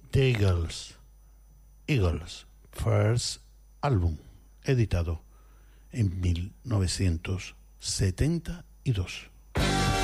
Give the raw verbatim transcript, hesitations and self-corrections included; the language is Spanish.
The Eagles. Eagles, First Album, editado en mil novecientos setenta y dos.